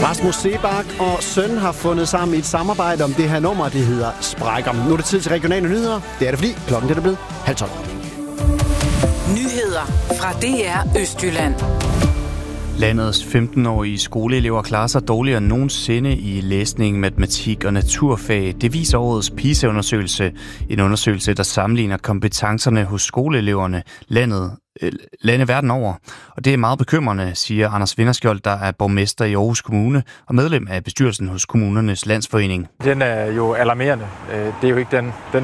Rasmus Seebach og Søn har fundet sammen i et samarbejde om det her nummer, det hedder Sprækker. Nu er det tid til regionale nyheder. Det er det fordi klokken er blevet 11:30. Nyheder fra DR Østjylland. Landets 15-årige skoleelever klarer sig dårligere end nogensinde i læsning, matematik og naturfag. Det viser årets PISA-undersøgelse. En undersøgelse, der sammenligner kompetencerne hos skoleeleverne lande verden over. Og det er meget bekymrende, siger Anders Vinderskjold, der er borgmester i Aarhus Kommune og medlem af bestyrelsen hos Kommunernes Landsforening. Den er jo alarmerende. Det er jo ikke den